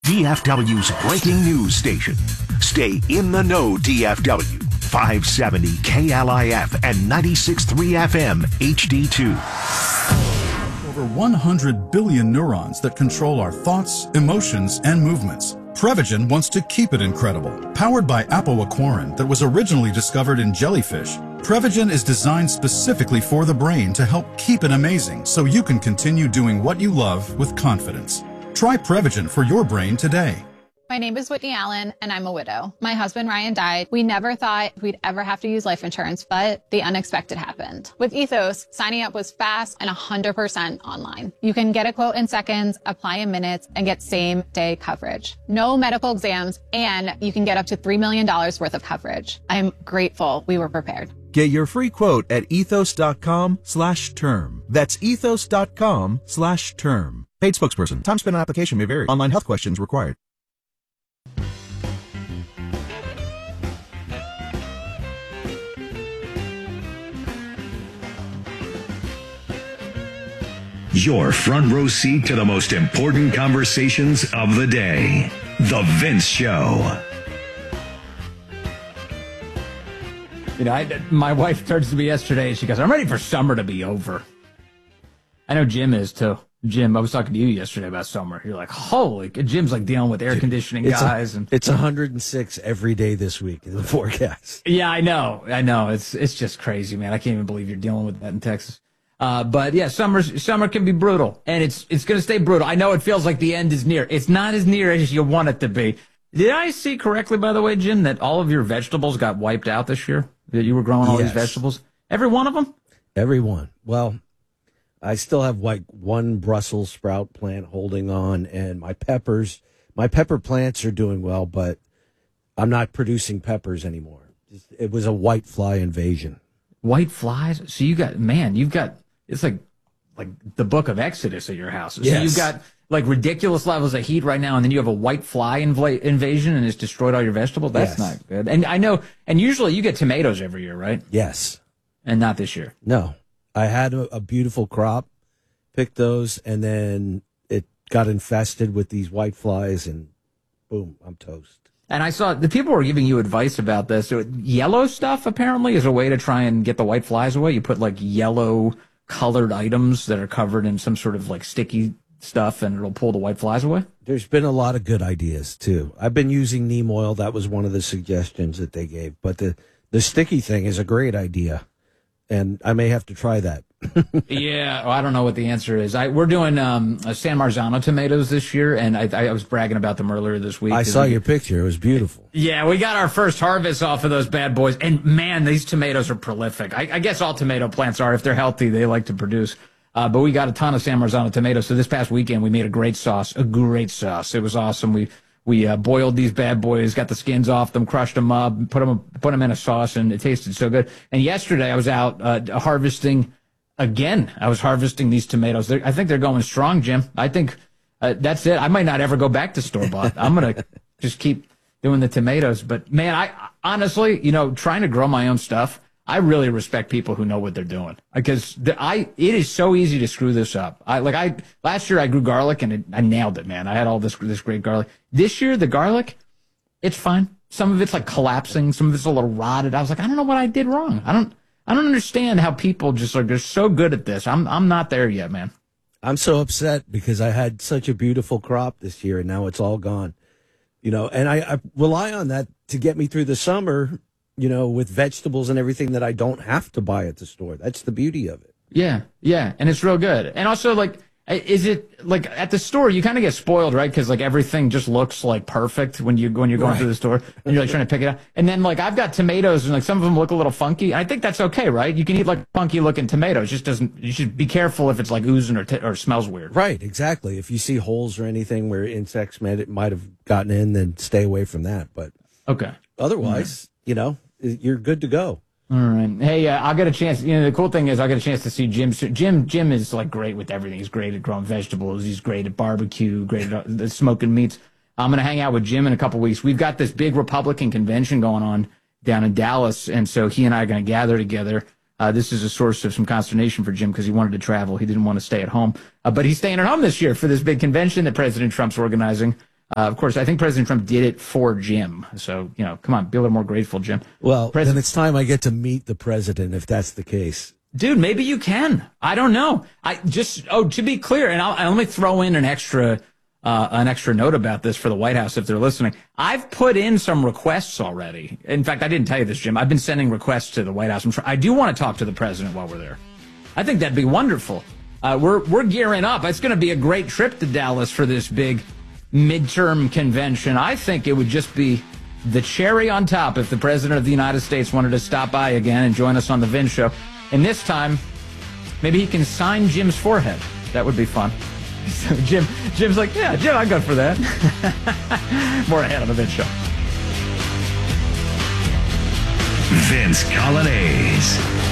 DFW's breaking news station. Stay in the know, DFW. 570 KLIF and 96.3 FM HD2. Over 100 billion neurons that control our thoughts, emotions, and movements. Prevagen wants to keep it incredible. Powered by apoaquarin that was originally discovered in jellyfish, Prevagen is designed specifically for the brain to help keep it amazing so you can continue doing what you love with confidence. Try Prevagen for your brain today. My name is Whitney Allen, and I'm a widow. My husband, Ryan, died. We never thought we'd ever have to use life insurance, but the unexpected happened. With Ethos, signing up was fast and 100% online. You can get a quote in seconds, apply in minutes, and get same-day coverage. No medical exams, and you can get up to $3 million worth of coverage. I'm grateful we were prepared. Get your free quote at ethos.com/term. That's ethos.com/term. Paid spokesperson. Time spent on application may vary. Online health questions required. Your front row seat to the most important conversations of the day. The Vince Show. You know, my wife turns to me yesterday and she goes, I'm ready for summer to be over. I know Jim is too. Jim, I was talking to you yesterday about summer. You're like, holy, Jim's like dealing with air conditioning guys. It's 106 every day this week in the forecast. Yeah, I know. It's just crazy, man. I can't even believe you're dealing with that in Texas. But yeah, summer can be brutal, and it's going to stay brutal. I know it feels like the end is near. It's not as near as you want it to be. Did I see correctly, by the way, Jim, that all of your vegetables got wiped out this year? That you were growing all these vegetables? Every one of them? Every one. Well, I still have like one Brussels sprout plant holding on, and my pepper plants are doing well, but I'm not producing peppers anymore. It was a white fly invasion. White flies? So you've got, it's like the book of Exodus at your house. So yes. You've got like ridiculous levels of heat right now, and then you have a white fly invasion, and it's destroyed all your vegetables. That's not good. And I know, and usually you get tomatoes every year, right? Yes. And not this year. No. I had a beautiful crop, picked those, and then it got infested with these white flies, and boom, I'm toast. And I saw the people were giving you advice about this. So yellow stuff apparently is a way to try and get the white flies away. You put like yellow colored items that are covered in some sort of like sticky stuff, and it'll pull the white flies away. There's been a lot of good ideas too. I've been using neem oil. That was one of the suggestions that they gave. But the sticky thing is a great idea, and I may have to try that. Yeah, I don't know what the answer is. We're doing San Marzano tomatoes this year, and I was bragging about them earlier this week. I saw your picture. It was beautiful. Yeah, we got our first harvest off of those bad boys, and man, these tomatoes are prolific. I guess all tomato plants are. If they're healthy, they like to produce. But we got a ton of San Marzano tomatoes. So this past weekend, we made a great sauce. It was awesome. We boiled these bad boys, got the skins off them, crushed them up, put them in a sauce, and it tasted so good. And yesterday, I was out harvesting. Again, I was harvesting these tomatoes. I think they're going strong, Jim. I think that's it. I might not ever go back to store-bought. I'm going to just keep doing the tomatoes. But, man, I honestly, trying to grow my own stuff, I really respect people who know what they're doing. Because it is so easy to screw this up. Last year I grew garlic, and I nailed it, man. I had all this great garlic. This year, the garlic, it's fine. Some of it's, like, collapsing. Some of it's a little rotted. I was like, I don't know what I did wrong. I don't understand how people just they're so good at this. I'm not there yet, man. I'm so upset because I had such a beautiful crop this year, and now it's all gone. And I rely on that to get me through the summer, with vegetables and everything that I don't have to buy at the store. That's the beauty of it. Yeah, and it's real good. And also, is it like at the store you kind of get spoiled, right? Because everything just looks like perfect when you're going through the store and you're trying to pick it up. And then I've got tomatoes and some of them look a little funky. I think that's okay, right? You can eat funky looking tomatoes. Just doesn't. You should be careful if it's oozing or smells weird. Right, exactly. If you see holes or anything where insects might have gotten in, then stay away from that. But okay. Otherwise, you're good to go. All right. Hey, I'll get a chance. The cool thing is I'll get a chance to see Jim. Jim is great with everything. He's great at growing vegetables. He's great at barbecue, great at the smoking meats. I'm going to hang out with Jim in a couple weeks. We've got this big Republican convention going on down in Dallas, and so he and I are going to gather together. This is a source of some consternation for Jim because he wanted to travel. He didn't want to stay at home. But he's staying at home this year for this big convention that President Trump's organizing. Of course, I think President Trump did it for Jim. So, come on, be a little more grateful, Jim. Well, then it's time I get to meet the president if that's the case. Dude, maybe you can. I don't know. To be clear, and let me throw in an extra note about this for the White House if they're listening. I've put in some requests already. In fact, I didn't tell you this, Jim. I've been sending requests to the White House. I do want to talk to the president while we're there. I think that'd be wonderful. We're gearing up. It's going to be a great trip to Dallas for this big midterm convention. I think it would just be the cherry on top if the president of the United States wanted to stop by again and join us on the Vin Show. And this time, maybe he can sign Jim's forehead. That would be fun. So Jim's like, yeah, Jim, I'm good for that. More ahead on the Vin Show. Vince Coglianese.